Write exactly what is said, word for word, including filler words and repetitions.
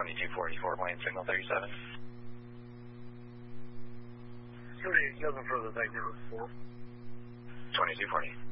twenty-two forty-four, plane signal thirty-seven. thirty-eight, nothing further, thank you. twenty-two forty.